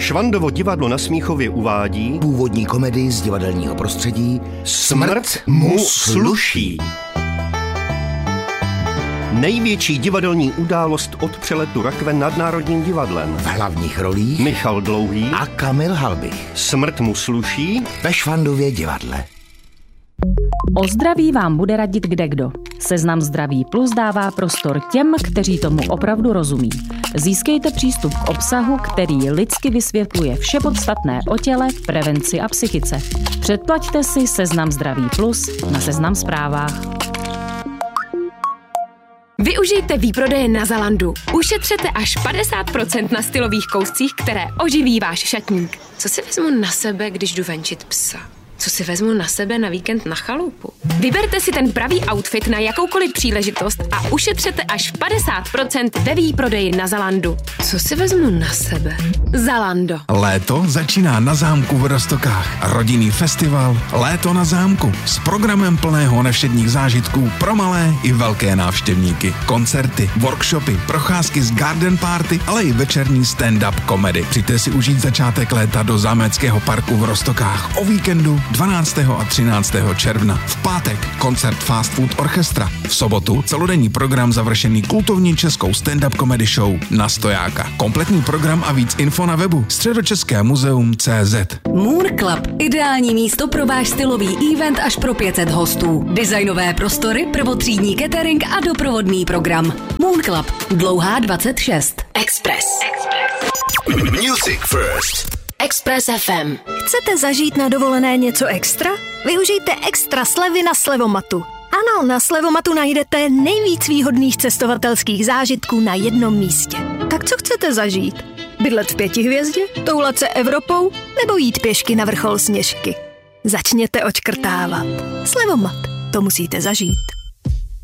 Švandovo divadlo na Smíchově uvádí původní komedii z divadelního prostředí Smrt mu sluší. Největší divadelní událost od přeletu rakve nad Národním divadlem. V hlavních rolích Michal Dlouhý a Kamil Halbich. Smrt mu sluší Ve Švandově divadle. O zdraví vám bude radit kdekdo. Seznam Zdraví Plus dává prostor těm, kteří tomu opravdu rozumí. Získejte přístup k obsahu, který lidsky vysvětluje vše podstatné o těle, prevenci a psychice. Předplaťte si Seznam Zdraví Plus na Seznam Zprávách. Využijte výprodeje na Zalandu. Ušetřete až 50% na stylových kouscích, které oživí váš šatník. Co si vezmu na sebe, když jdu venčit psa? Co si vezmu na sebe na víkend na chalupu? Vyberte si ten pravý outfit na jakoukoliv příležitost a ušetřete až 50% ve výprodeji na Zalandu. Co si vezmu na sebe? Zalando. Léto začíná na zámku v Roztokách. Rodinný festival Léto na zámku s programem plného nevšedních zážitků pro malé i velké návštěvníky. Koncerty, workshopy, procházky z garden party, ale i večerní stand-up komedy. Přijďte si užít začátek léta do Zámeckého parku v Roztokách o víkendu 12. a 13. června. V pátek koncert Fast Food Orchestra. V sobotu celodenní program završený kultovní českou stand-up comedy show Na stojáka. Kompletní program a víc info na webu Středočeské muzeum.cz. Moon Club. Ideální místo pro váš stylový event až pro 500 hostů. Designové prostory, prvotřídní catering a doprovodný program. Moon Club. Dlouhá 26. Express. Music First. Express FM. Chcete zažít na dovolené něco extra? Využijte extra slevy na Slevomatu. Ano, na Slevomatu najdete nejvíc výhodných cestovatelských zážitků na jednom místě. Tak co chcete zažít? Bydlet v 5 hvězdě? Toulat se Evropou? Nebo jít pěšky na vrchol Sněžky? Začněte odškrtávat. Slevomat. To musíte zažít.